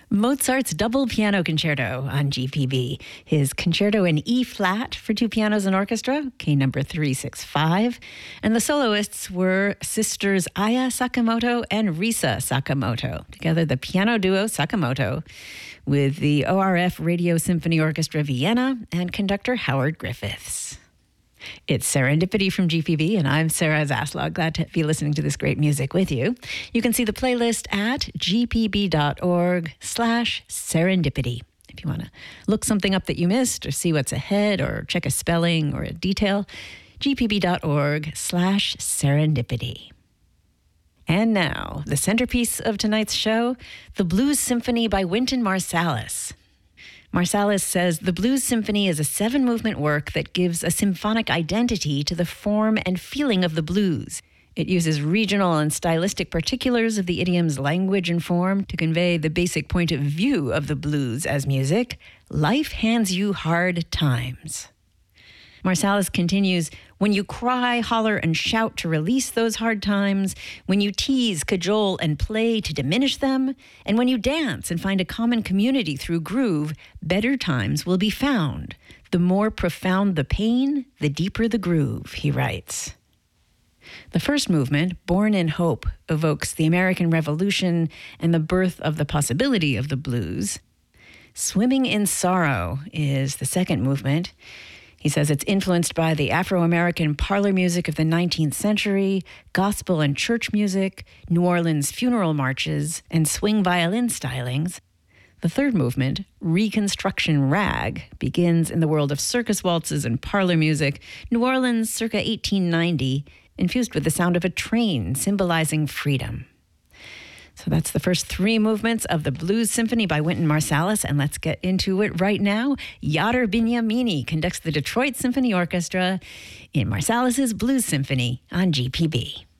Mozart's Double Piano Concerto on GPB. His Concerto in E-flat for two pianos and orchestra, K number 365. And the soloists were sisters Aya Sakamoto and Risa Sakamoto. Together, the piano duo Sakamoto with the ORF Radio Symphony Orchestra Vienna and conductor Howard Griffiths. It's Serendipity from GPB, and I'm Sarah Zaslav. Glad to be listening to this great music with you. You can see the playlist at gpb.org/serendipity. If you want to look something up that you missed or see what's ahead or check a spelling or a detail, gpb.org/serendipity. And now, the centerpiece of tonight's show, the Blues Symphony by Wynton Marsalis. Marsalis says the Blues Symphony is a 7-movement work that gives a symphonic identity to the form and feeling of the blues. It uses regional and stylistic particulars of the idiom's language and form to convey the basic point of view of the blues as music. Life hands you hard times. Marsalis continues, when you cry, holler, and shout to release those hard times, when you tease, cajole, and play to diminish them, and when you dance and find a common community through groove, better times will be found. The more profound the pain, the deeper the groove, he writes. The first movement, Born in Hope, evokes the American Revolution and the birth of the possibility of the blues. Swimming in Sorrow is the second movement. He says it's influenced by the Afro-American parlor music of the 19th century, gospel and church music, New Orleans funeral marches, and swing violin stylings. The third movement, Reconstruction Rag, begins in the world of circus waltzes and parlor music, New Orleans circa 1890, infused with the sound of a train symbolizing freedom. So that's the first 3 movements of the Blues Symphony by Wynton Marsalis, and let's get into it right now. Yadar Binyamini conducts the Detroit Symphony Orchestra in Marsalis's Blues Symphony on GPB.